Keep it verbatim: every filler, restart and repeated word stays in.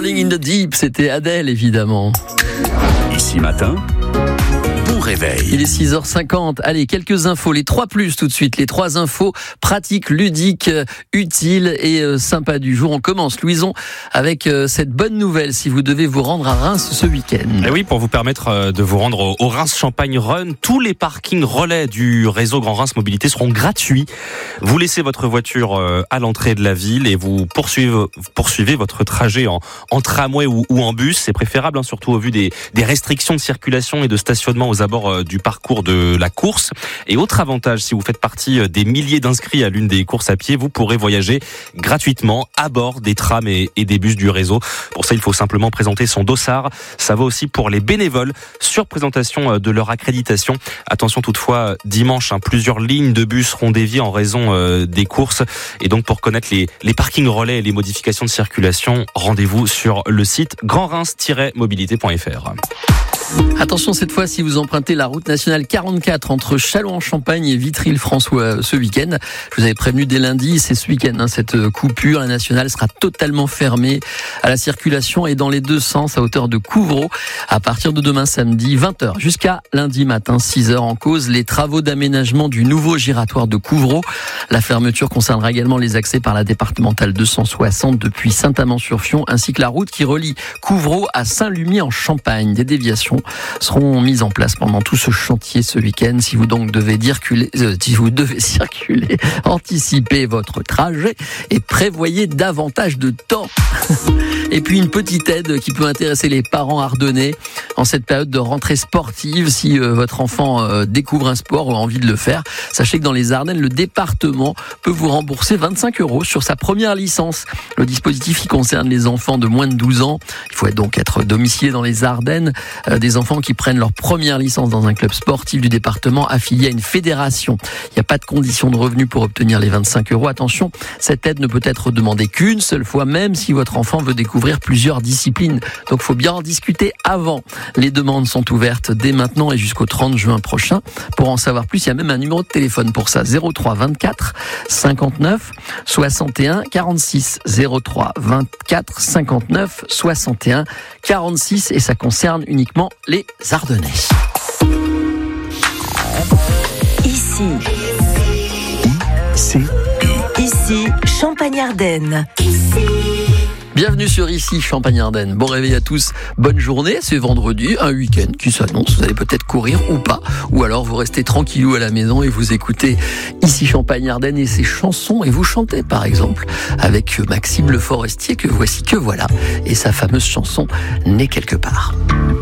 Rolling in the Deep, c'était Adèle évidemment. Ici Matin, bon réveil. Il est six heures cinquante. Allez, quelques infos. Les trois plus tout de suite. Les trois infos pratiques, ludiques, utiles et euh, sympas du jour. On commence, Louison, avec euh, cette bonne nouvelle si vous devez vous rendre à Reims ce week-end. Et oui, pour vous permettre euh, de vous rendre au, au Reims Champagne Run, tous les parkings relais du réseau Grand Reims Mobilité seront gratuits. Vous laissez votre voiture euh, à l'entrée de la ville et vous poursuivez, poursuivez votre trajet en, en tramway ou, ou en bus. C'est préférable, hein, surtout au vu des, des restrictions de circulation et de stationnement aux abords du parcours de la course. Et autre avantage, si vous faites partie des milliers d'inscrits à l'une des courses à pied, vous pourrez voyager gratuitement à bord des trams et, et des bus du réseau. Pour ça, il faut simplement présenter son dossard. Ça va aussi pour les bénévoles sur présentation de leur accréditation. Attention toutefois, dimanche, hein, plusieurs lignes de bus seront déviées en raison euh, des courses. Et donc, pour connaître les, les parkings relais et les modifications de circulation, rendez-vous sur le site grand reims tiret mobilité point f r. Attention cette fois, si vous empruntez la route nationale quarante-quatre entre Châlons-en-Champagne et Vitry-le-François ce week-end, je vous avais prévenu dès lundi, c'est ce week-end, hein, cette coupure. La nationale sera totalement fermée à la circulation et dans les deux sens à hauteur de Couvreau à partir de demain samedi vingt heures jusqu'à lundi matin six heures. En cause, les travaux d'aménagement du nouveau giratoire de Couvreau. La fermeture concernera également les accès par la départementale deux cent soixante depuis Saint-Amand-sur-Fion ainsi que la route qui relie Couvreau à Saint-Lumy-en-Champagne. Des déviations seront mises en place pendant tout ce chantier ce week-end. Si vous donc devez circuler, euh, si vous devez circuler, anticipez votre trajet et prévoyez davantage de temps. Et puis une petite aide qui peut intéresser les parents ardennais en cette période de rentrée sportive. Si euh, votre enfant euh, découvre un sport ou a envie de le faire, sachez que dans les Ardennes, le département peut vous rembourser vingt-cinq euros sur sa première licence. Le dispositif y concerne les enfants de moins de douze ans. Il faut donc être domicilié dans les Ardennes. Euh, des enfants qui prennent leur première licence dans un club sportif du département affilié à une fédération. Il n'y a pas de condition de revenu pour obtenir les vingt-cinq euros. Attention, cette aide ne peut être demandée qu'une seule fois, même si votre enfant veut découvrir plusieurs disciplines. Donc il faut bien en discuter avant. Les demandes sont ouvertes dès maintenant et jusqu'au trente juin prochain. Pour en savoir plus, il y a même un numéro de téléphone pour ça, zéro trois vingt-quatre cinquante-neuf soixante et un quarante-six. zéro trois vingt-quatre cinquante-neuf soixante et un quarante-six et ça concerne uniquement les Ardennais. Ici. C'est Ici, Champagne-Ardenne. Bienvenue sur Ici, Champagne-Ardenne. Bon réveil à tous, bonne journée, c'est vendredi, un week-end qui s'annonce, vous allez peut-être courir ou pas, ou alors vous restez tranquillou à la maison et vous écoutez Ici Champagne-Ardenne et ses chansons, et vous chantez par exemple avec Maxime Le Forestier, que voici que voilà, et sa fameuse chanson Né quelque part.